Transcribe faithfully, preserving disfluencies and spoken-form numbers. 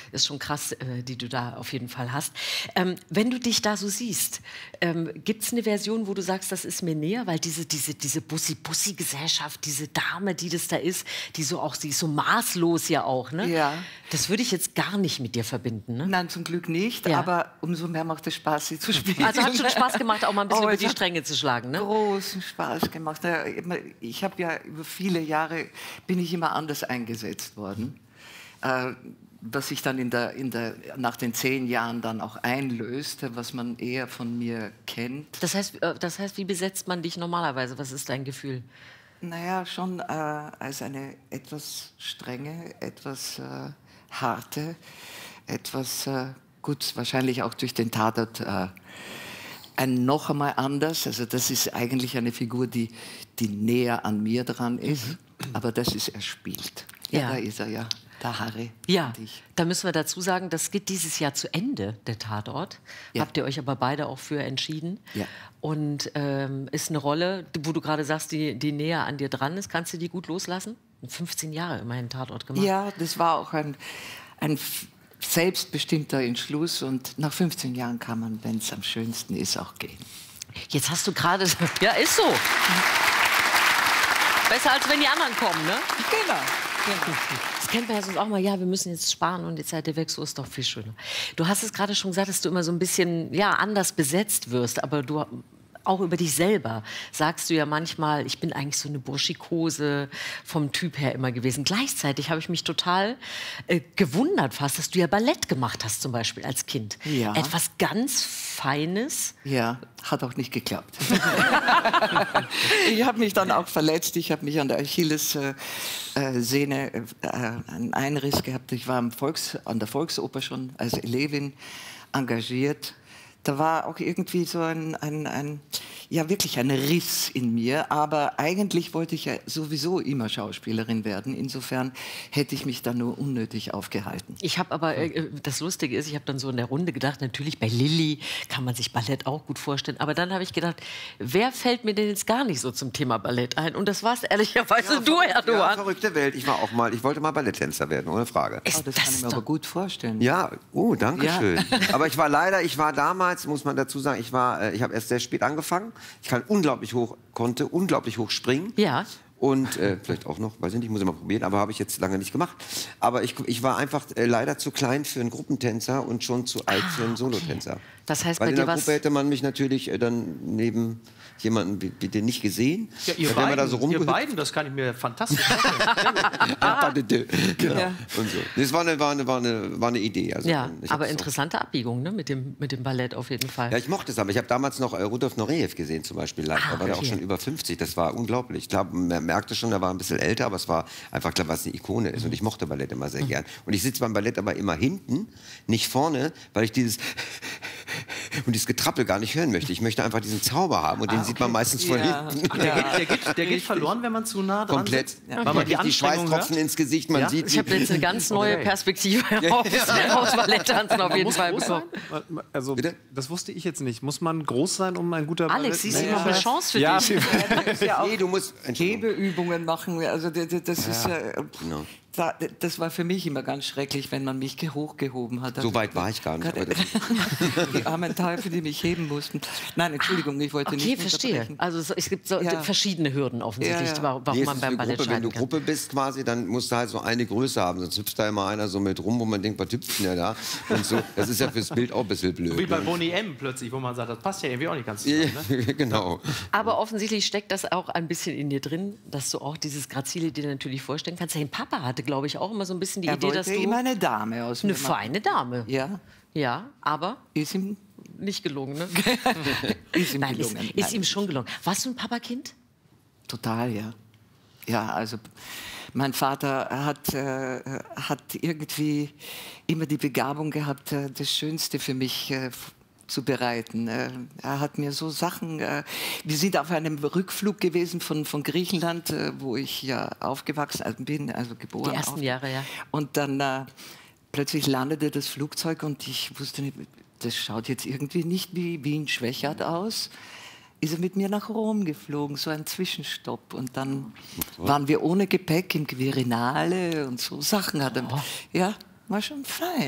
ist schon krass, äh, die du da auf jeden Fall hast. Ähm, wenn du dich da so siehst, ähm, gibt es eine Version, wo du sagst, das ist mir näher? Weil diese, diese, diese Bussi-Bussi-Gesellschaft, diese Dame, die das da ist, die so auch, sie ist so maßlos ja auch, ne? Ja. Das würde ich jetzt gar nicht mit dir verbinden, ne? Nein, zum Glück nicht, Ja. aber umso mehr macht es Spaß, sie zu spielen. Also hat schon Spaß gemacht, auch mal ein bisschen Oh, über es die hat Stränge zu schlagen, ne? Großen Spaß gemacht. Ja, ich habe ja über viele Jahre, bin ich immer anders eingesetzt worden. Äh, was sich dann in der, in der, nach den zehn Jahren dann auch einlöste, was man eher von mir kennt. Das heißt, äh, das heißt, wie besetzt man dich normalerweise? Was ist dein Gefühl? Naja, schon äh, als eine etwas strenge, etwas äh, harte, etwas, äh, gut, wahrscheinlich auch durch den Tatort, äh, ein noch einmal anders. Also das ist eigentlich eine Figur, die, die näher an mir dran ist, mhm. aber das ist erspielt. Ja, ja, da ist er ja. Der Harry. Ja, da müssen wir dazu sagen, das geht dieses Jahr zu Ende, der Tatort. Ja. Habt ihr euch aber beide auch für entschieden. Ja. Und ähm, ist eine Rolle, wo du gerade sagst, die, die näher an dir dran ist. Kannst du die gut loslassen? fünfzehn Jahre immerhin Tatort gemacht. Ja, das war auch ein, ein selbstbestimmter Entschluss. Und nach fünfzehn Jahren kann man, wenn es am schönsten ist, auch gehen. Jetzt hast du gerade... Ja, ist so. Besser, als wenn die anderen kommen, ne? Genau. Genau. Das kennt man ja sonst auch mal, ja, wir müssen jetzt sparen und die Zeit der weg, so ist doch viel schöner. Du hast es gerade schon gesagt, dass du immer so ein bisschen ja, anders besetzt wirst, aber du auch über dich selber sagst du ja manchmal, ich bin eigentlich so eine Burschikose vom Typ her immer gewesen. Gleichzeitig habe ich mich total äh, gewundert fast, dass du ja Ballett gemacht hast zum Beispiel als Kind. Ja. Etwas ganz Feines. Ja, hat auch nicht geklappt. Ich habe mich dann auch verletzt. Ich habe mich an der Achillessehne äh, äh, einen Einriss gehabt. Ich war am Volks, an der Volksoper schon als Elevin engagiert. Da war auch irgendwie so ein, ein, ein, ja wirklich ein Riss in mir. Aber eigentlich wollte ich ja sowieso immer Schauspielerin werden. Insofern hätte ich mich da nur unnötig aufgehalten. Ich habe aber, äh, das Lustige ist, ich habe dann so in der Runde gedacht, natürlich bei Lilly kann man sich Ballett auch gut vorstellen. Aber dann habe ich gedacht, wer fällt mir denn jetzt gar nicht so zum Thema Ballett ein? Und das war's ehrlicherweise ja, du, Erdogan. Ja, verrückte Welt. Ich war auch mal, ich wollte mal Balletttänzer werden, ohne Frage. Oh, das kann ich mir aber gut vorstellen. Ja, oh, danke Ja. schön. Aber ich war leider, ich war damals, muss man dazu sagen, ich war, äh, ich habe erst sehr spät angefangen. Ich kann unglaublich hoch, konnte unglaublich hoch springen. Ja. Und äh, vielleicht auch noch, weiß ich nicht, muss ich mal probieren, aber habe ich jetzt lange nicht gemacht. Aber ich, ich war einfach äh, leider zu klein für einen Gruppentänzer und schon zu alt Ah, für einen okay. Solotänzer. Das heißt, Weil bei in dir der war's- Gruppe hätte man mich natürlich äh, dann neben jemanden wie, wie den nicht gesehen. Ja, ihr, Da wären wir beiden, da so ihr rumgehüpft. beiden, das kann ich mir fantastisch vorstellen. Ah, genau. Ja. Und so. Das war eine, war eine, war eine, war eine Idee. Also Ja, ich aber hab's interessante Abbiegung, ne? mit, dem, mit dem Ballett auf jeden Fall. Ja, ich mochte es, aber ich habe damals noch äh, Rudolf Nureyev gesehen zum Beispiel live. Ah, Da war der auch okay. schon über fünfzig. Das war unglaublich. Ich glaube, man merkte schon, er war ein bisschen älter, aber es war einfach klar, was eine Ikone ist. Und ich mochte Ballett immer sehr gern. Und ich sitze beim Ballett aber immer hinten, nicht vorne, weil ich dieses und dieses Getrappel gar nicht hören möchte. Ich möchte einfach diesen Zauber haben und den sieht man meistens von Ja. hinten. Ach, der, geht, der, geht, der geht verloren, wenn man zu nah dran Komplett. sitzt? Ja. Weil man die Die Anstrengung Schweißtropfen hört? ins Gesicht, man Ja? sieht... Ich habe jetzt eine ganz neue Okay. Perspektive aufs, aufs Balletttanzen auf jeden Muss Fall groß sein? bekommen. Also, Bitte? das wusste ich jetzt nicht. Muss man groß sein, um ein guter Ballett... Alex, siehst du Ja. noch eine Chance für Ja, dich? Ja, auch Nee, du musst... Entschuldigung. Hebeübungen machen. Also das, das ist äh, Genau. da, das war für mich immer ganz schrecklich, wenn man mich hochgehoben hat. So weit war ich gar nicht. Aber das, Die armen Teufel, die mich heben mussten. Nein, Entschuldigung, ich wollte Okay, nicht verstehe. unterbrechen. Also so, es gibt so Ja. verschiedene Hürden offensichtlich, Ja, ja. warum warum Nee, es man ist beim eine Ballett Gruppe. Wenn scheitern du kann. Gruppe bist quasi, dann musst du halt so eine Größe haben. Sonst hüpft da immer einer so mit rum, wo man denkt, was hüpft denn der da? Und so. Das ist ja fürs Bild auch ein bisschen blöd. Wie bei ne? Boney M. plötzlich, wo man sagt, das passt ja irgendwie auch nicht ganz zusammen. Ne? Genau. Aber offensichtlich steckt das auch ein bisschen in dir drin, dass du auch dieses Grazile dir natürlich vorstellen kannst. Dein Papa hatte, glaube ich, auch immer so ein bisschen die Er Idee, wollte dass du immer eine Dame aus eine mir feine Dame. Ja, Ja, aber ist ihm, nicht gelungen, ne? ist ihm Nein, ist, gelungen. ist Nein. ihm schon gelungen. Warst du ein Papakind? Total, ja. Ja, also mein Vater hat, äh, hat irgendwie immer die Begabung gehabt, äh, das Schönste für mich äh, zu bereiten. Äh, er hat mir so Sachen... Äh, wir sind auf einem Rückflug gewesen von, von Griechenland, äh, wo ich ja aufgewachsen bin, also geboren. Die ersten auf- Jahre, ja. Und dann äh, plötzlich landete das Flugzeug und ich wusste nicht, das schaut jetzt irgendwie nicht wie Wien-Schwächert aus. Ist er mit mir nach Rom geflogen, so ein Zwischenstopp. Und dann waren wir ohne Gepäck im Quirinale und so Sachen hat er. Ja, war schon fein.